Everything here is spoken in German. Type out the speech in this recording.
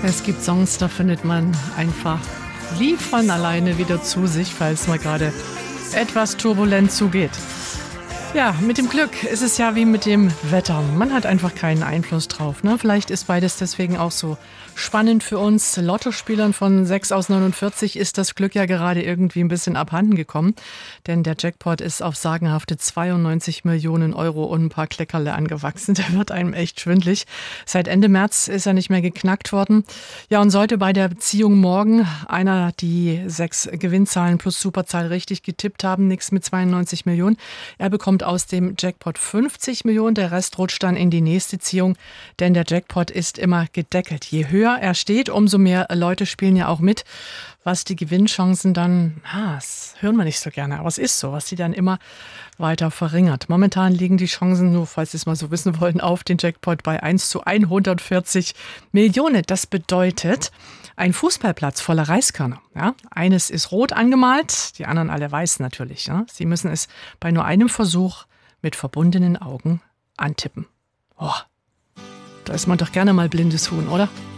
Es gibt Songs, da findet man einfach lieb von alleine wieder zu sich, falls mal gerade etwas turbulent zugeht. Ja, mit dem Glück ist es ja wie mit dem Wetter. Man hat einfach keinen Einfluss drauf. Ne? Vielleicht ist beides deswegen auch so spannend für uns Lottospielern. Von 6 aus 49 ist das Glück ja gerade irgendwie ein bisschen abhanden gekommen. Denn der Jackpot ist auf sagenhafte 92 Millionen Euro und ein paar Kleckerle angewachsen. Der wird einem echt schwindlig. Seit Ende März ist er nicht mehr geknackt worden. Ja, und sollte bei der Beziehung morgen einer die 6 Gewinnzahlen plus Superzahl richtig getippt haben, nichts mit 92 Millionen. Er bekommt aus dem Jackpot 50 Millionen, der Rest rutscht dann in die nächste Ziehung, denn der Jackpot ist immer gedeckelt. Je höher er steht, umso mehr Leute spielen ja auch mit, was die Gewinnchancen dann, das hören wir nicht so gerne, aber es ist so, was sie dann immer weiter verringert. Momentan liegen die Chancen, nur falls Sie es mal so wissen wollen, auf den Jackpot bei 1 zu 140 Millionen. Das bedeutet, ein Fußballplatz voller Reiskörner. Ja? Eines ist rot angemalt, die anderen alle weiß natürlich. Ja? Sie müssen es bei nur einem Versuch mit verbundenen Augen antippen. Oh, da ist man doch gerne mal blindes Huhn, oder?